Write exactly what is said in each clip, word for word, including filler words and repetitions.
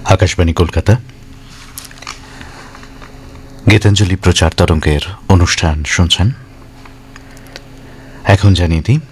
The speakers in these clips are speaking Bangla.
আকাশবাণী কলকাতা গীতাঞ্জলি প্রচার তরঙ্গের অনুষ্ঠান শুনছেন। এখন জানিয়ে দিই,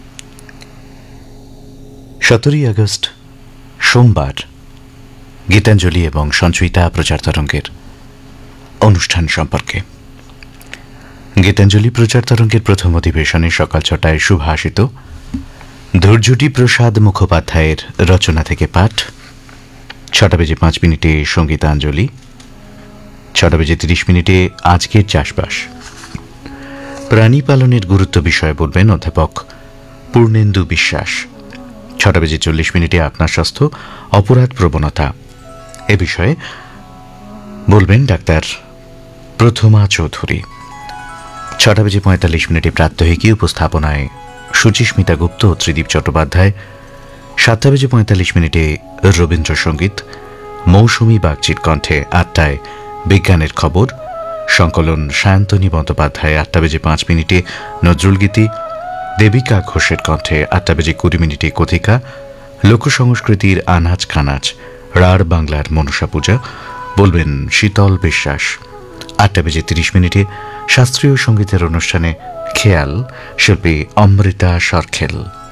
সতেরোই আগস্ট সোমবার গীতাঞ্জলি এবং সঞ্চয়িতা প্রচার তরঙ্গের অনুষ্ঠান সম্পর্কে। গীতাঞ্জলি প্রচার তরঙ্গের প্রথম অধিবেশনে সকাল ছটায় শুভাষিত ধৈর্যটি প্রসাদ মুখোপাধ্যায়ের রচনা থেকে পাঠ, ছটা বেজে পাঁচ মিনিটে সঙ্গীতাঞ্জলি, ছটা বেজে তিরিশ মিনিটে আজকের চাষবাস, প্রাণী পালনের গুরুত্ব বিষয়ে বলবেন অধ্যাপক পূর্ণেন্দু বিশ্বাস। ছটা বেজে চল্লিশ মিনিটে আপনার স্বাস্থ্য অপরাধ প্রবণতা এ বিষয়ে বলবেন ডাক্তার প্রথমা চৌধুরী। ছটা বেজে পঁয়তাল্লিশ মিনিটে প্রাত্যহিকী উপস্থাপনায় সুচিস্মিতা গুপ্ত ও ত্রিদীপ চট্টোপাধ্যায়। সাতটা বেজে পঁয়তাল্লিশ মিনিটে রবীন্দ্রসঙ্গীত মৌসুমী বাগচির কণ্ঠে। আটটায় বিজ্ঞানের খবর, সংকলন সায়ন্তনী বন্দ্যোপাধ্যায়। আটটা বেজে পাঁচ মিনিটে নজরুলগীতি দেবিকা ঘোষের কণ্ঠে। আটটা বেজে কুড়ি মিনিটে কথিকা লোকসংস্কৃতির আনাজ খানাজ রাঢ় বাংলার মনসা পূজা, বলবেন শীতল বিশ্বাস। আটটা বেজে তিরিশ মিনিটে শাস্ত্রীয় সঙ্গীতের অনুষ্ঠানে খেয়াল, শিল্পী অমৃতা সরখেল।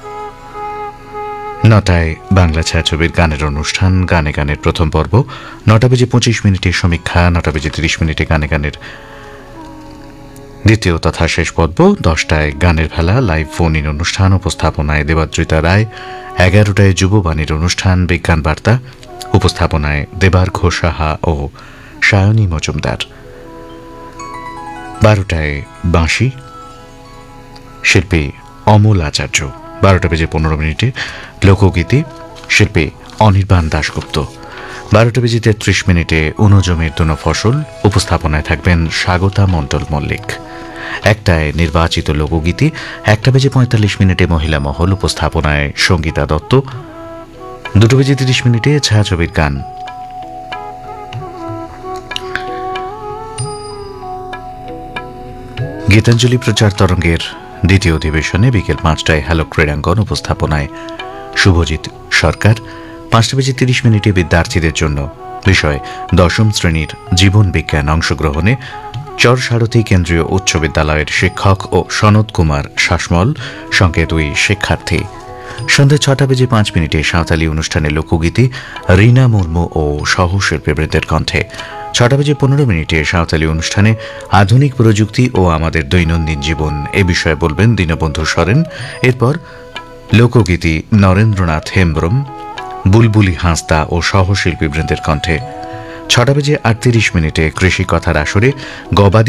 নটায় বাংলা ছায়াছবির গানের অনুষ্ঠান গানে গানের প্রথম পর্ব। নটা বেজে পঁচিশ মিনিটে সমীক্ষা। নটা বেজে তিরিশ মিনিটে গানে গানের দ্বিতীয় তথা শেষ পর্ব। দশটায় গানের ভেলা লাইভ ফোন ইন অনুষ্ঠান, উপস্থাপনায় দেবাদ্রিতা রায়। এগারোটায় যুববাণীর অনুষ্ঠান বিজ্ঞান বার্তা, উপস্থাপনায় দেবার ঘোষ সাহা ও সায়নী মজুমদার। বারোটায় বাঁশি, শিল্পী অমল আচার্য। বারোটা বেজে পনেরো মিনিটে লোকগীতি, শিল্পী অনির্বাণ দাশগুপ্ত। বারোটা বেজে তেত্রিশ মিনিটে উনজমের দুনো ফসল, উপস্থাপনায় থাকবেন স্বাগতা মণ্ডল মল্লিক। একটায় নির্বাচিত লোকগীতি। একটা বেজে পঁয়তাল্লিশ মিনিটে মহিলা মহল, উপস্থাপনায় সঙ্গীতা দত্ত। দুটো বেজে তিরিশ মিনিটে ছায়াছবির গান। গীতাঞ্জলি প্রচার তরঙ্গের দ্বিতীয় অধিবেশনে বিকেল পাঁচটায় হ্যালো ক্রীড়াঙ্গন, উপস্থাপনায় শুভজিৎ সরকার। পাঁচটা বেজে তিরিশ মিনিটে বিদ্যার্থীদের জন্য বিষয় দশম শ্রেণীর জীবন বিজ্ঞান অংশগ্রহণে চরসারথী কেন্দ্রীয় উচ্চ বিদ্যালয়ের শিক্ষক ও সনৎ কুমার শাসমল সঙ্গে দুই শিক্ষার্থী। সন্ধ্যা ছটা বেজে পাঁচ মিনিটে সাঁওতালি অনুষ্ঠানে লোকগীতি রীনা মুর্মু ও সহশিল্পীবৃন্দের কণ্ঠে। ছটা বেজে পনেরো মিনিটে সাঁওতালি অনুষ্ঠানে আধুনিক প্রযুক্তি ও আমাদের দৈনন্দিন জীবন এ বিষয়ে বলবেন দীনবন্ধু সরেন। এরপর লোকগীতি নরেন্দ্রনাথ হেমব্রম, বুলবুলি হাঁসদা ও সহশিল্পীবৃন্দের কণ্ঠে। ছটা বেজে আটত্রিশ মিনিটে কৃষি কথার আসরে গবাদি